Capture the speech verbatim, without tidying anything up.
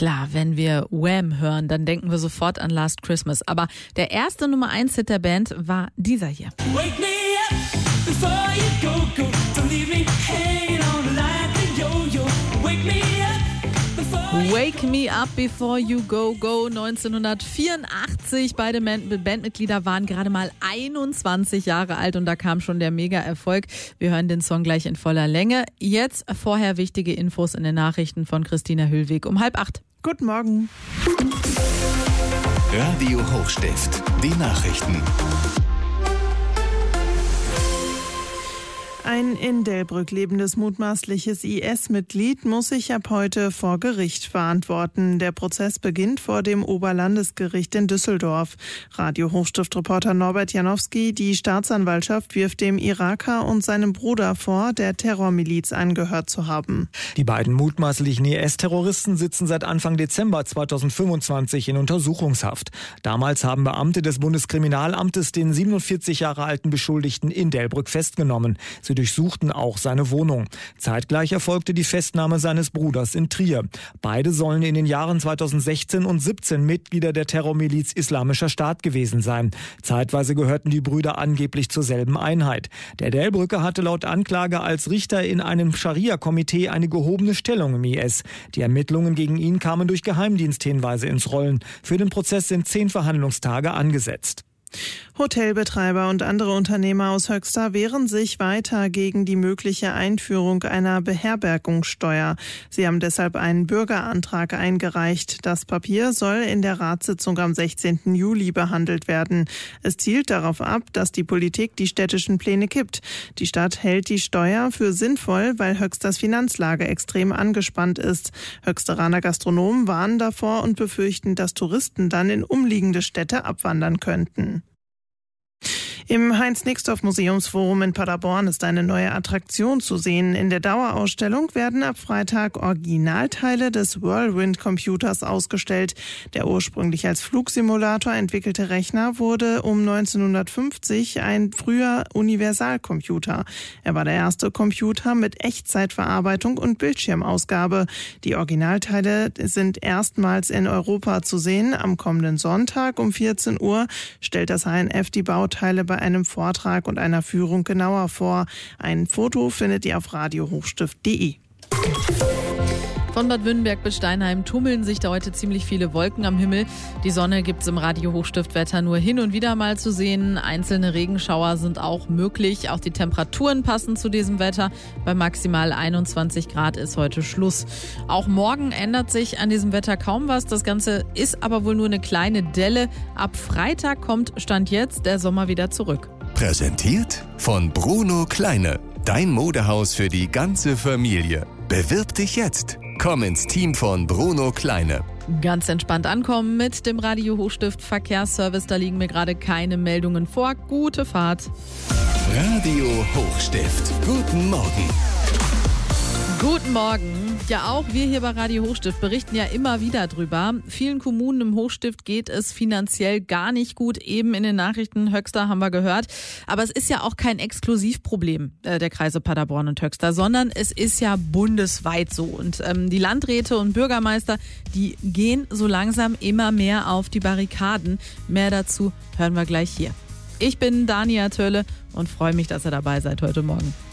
Klar, wenn wir Wham hören, dann denken wir sofort an Last Christmas. Aber der erste Nummer eins Hit der Band war dieser hier. Wake me up before you go, go. Don't leave me hanging on like a yo-yo. Wake me up before you Wake Me Up Before You Go Go neunzehnhundertvierundachtzig. Beide Bandmitglieder waren gerade mal einundzwanzig Jahre alt und da kam schon der Mega-Erfolg. Wir hören den Song gleich in voller Länge. Jetzt vorher wichtige Infos in den Nachrichten von Christina Hüllweg um halb acht. Guten Morgen. Radio Hochstift, die Nachrichten. Ein in Delbrück lebendes mutmaßliches I S-Mitglied muss sich ab heute vor Gericht verantworten. Der Prozess beginnt vor dem Oberlandesgericht in Düsseldorf. Radio Hochstift-Reporter Norbert Janowski, die Staatsanwaltschaft wirft dem Iraker und seinem Bruder vor, der Terrormiliz angehört zu haben. Die beiden mutmaßlichen I S-Terroristen sitzen seit Anfang Dezember zweitausendfünfundzwanzig in Untersuchungshaft. Damals haben Beamte des Bundeskriminalamtes den siebenundvierzig Jahre alten Beschuldigten in Delbrück festgenommen. Sie durchsuchten auch seine Wohnung. Zeitgleich erfolgte die Festnahme seines Bruders in Trier. Beide sollen in den Jahren zweitausendsechzehn und siebzehn Mitglieder der Terrormiliz Islamischer Staat gewesen sein. Zeitweise gehörten die Brüder angeblich zur selben Einheit. Der Delbrücker hatte laut Anklage als Richter in einem Scharia-Komitee eine gehobene Stellung im I S. Die Ermittlungen gegen ihn kamen durch Geheimdiensthinweise ins Rollen. Für den Prozess sind zehn Verhandlungstage angesetzt. Hotelbetreiber und andere Unternehmer aus Höxter wehren sich weiter gegen die mögliche Einführung einer Beherbergungssteuer. Sie haben deshalb einen Bürgerantrag eingereicht. Das Papier soll in der Ratssitzung am sechzehnten Juli behandelt werden. Es zielt darauf ab, dass die Politik die städtischen Pläne kippt. Die Stadt hält die Steuer für sinnvoll, weil Höxters Finanzlage extrem angespannt ist. Höxteraner Gastronomen warnen davor und befürchten, dass Touristen dann in umliegende Städte abwandern könnten. Im Heinz-Nixdorf-Museumsforum in Paderborn ist eine neue Attraktion zu sehen. In der Dauerausstellung werden ab Freitag Originalteile des Whirlwind-Computers ausgestellt. Der ursprünglich als Flugsimulator entwickelte Rechner wurde um neunzehnhundertfünfzig ein früher Universalcomputer. Er war der erste Computer mit Echtzeitverarbeitung und Bildschirmausgabe. Die Originalteile sind erstmals in Europa zu sehen. Am kommenden Sonntag um vierzehn Uhr stellt das H N F die Bauteile bei einem Vortrag und einer Führung genauer vor. Ein Foto findet ihr auf radio hochstift punkt de. Von Bad Wünnenberg bis Steinheim tummeln sich da heute ziemlich viele Wolken am Himmel. Die Sonne gibt's im Radio Hochstift-Wetter nur hin und wieder mal zu sehen. Einzelne Regenschauer sind auch möglich. Auch die Temperaturen passen zu diesem Wetter. Bei maximal einundzwanzig Grad ist heute Schluss. Auch morgen ändert sich an diesem Wetter kaum was. Das Ganze ist aber wohl nur eine kleine Delle. Ab Freitag kommt Stand jetzt der Sommer wieder zurück. Präsentiert von Bruno Kleine. Dein Modehaus für die ganze Familie. Bewirb dich jetzt. Komm ins Team von Bruno Kleine. Ganz entspannt ankommen mit dem Radio Hochstift Verkehrsservice. Da liegen mir gerade keine Meldungen vor. Gute Fahrt. Radio Hochstift. Guten Morgen. Guten Morgen. Ja, auch wir hier bei Radio Hochstift berichten ja immer wieder drüber. Vielen Kommunen im Hochstift geht es finanziell gar nicht gut. Eben in den Nachrichten Höxter haben wir gehört. Aber es ist ja auch kein Exklusivproblem äh, der Kreise Paderborn und Höxter, sondern es ist ja bundesweit so. Und ähm, die Landräte und Bürgermeister, die gehen so langsam immer mehr auf die Barrikaden. Mehr dazu hören wir gleich hier. Ich bin Dania Tölle und freue mich, dass ihr dabei seid heute Morgen.